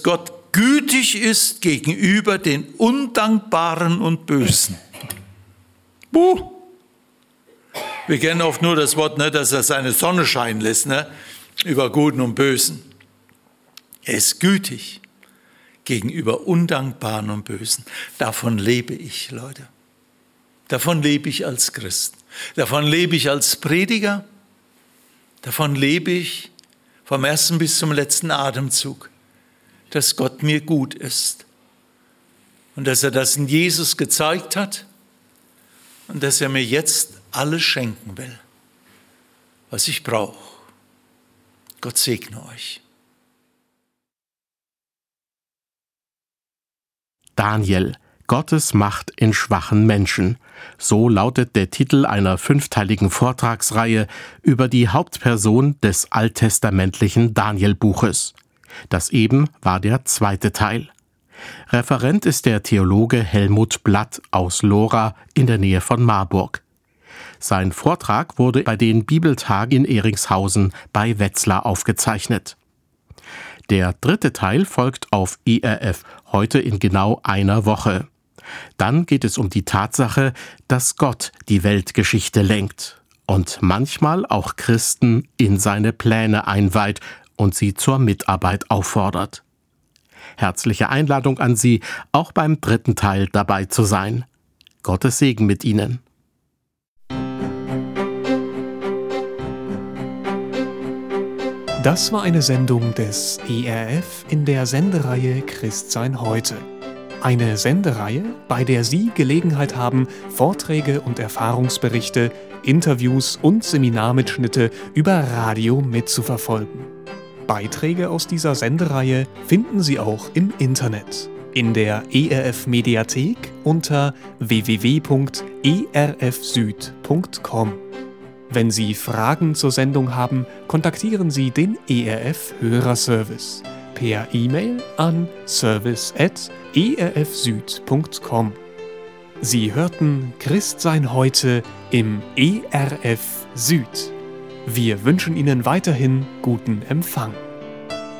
Gott gütig ist gegenüber den Undankbaren und Bösen. Wir kennen oft nur das Wort, ne, dass er seine Sonne scheinen lässt, ne, über Guten und Bösen. Er ist gütig gegenüber Undankbaren und Bösen. Davon lebe ich, Leute. Davon lebe ich als Christ. Davon lebe ich als Prediger. Davon lebe ich vom ersten bis zum letzten Atemzug, dass Gott mir gut ist und dass er das in Jesus gezeigt hat und dass er mir jetzt alles schenken will, was ich brauche. Gott segne euch. Daniel, Gottes Macht in schwachen Menschen. So lautet der Titel einer 5-teiligen Vortragsreihe über die Hauptperson des alttestamentlichen Daniel-Buches. Das eben war der 2. Teil. Referent ist der Theologe Helmut Blatt aus Lora in der Nähe von Marburg. Sein Vortrag wurde bei den Bibeltagen in Eringshausen bei Wetzlar aufgezeichnet. Der 3. Teil folgt auf ERF heute in genau einer Woche. Dann geht es um die Tatsache, dass Gott die Weltgeschichte lenkt und manchmal auch Christen in seine Pläne einweiht und sie zur Mitarbeit auffordert. Herzliche Einladung an Sie, auch beim 3. Teil dabei zu sein. Gottes Segen mit Ihnen. Das war eine Sendung des ERF in der Sendereihe Christsein heute. Eine Sendereihe, bei der Sie Gelegenheit haben, Vorträge und Erfahrungsberichte, Interviews und Seminarmitschnitte über Radio mitzuverfolgen. Beiträge aus dieser Sendereihe finden Sie auch im Internet, in der ERF-Mediathek unter www.erfsüd.com. Wenn Sie Fragen zur Sendung haben, kontaktieren Sie den ERF-Hörerservice per E-Mail an service@erfsüd.com. Sie hörten Christsein heute im ERF Süd. Wir wünschen Ihnen weiterhin guten Empfang.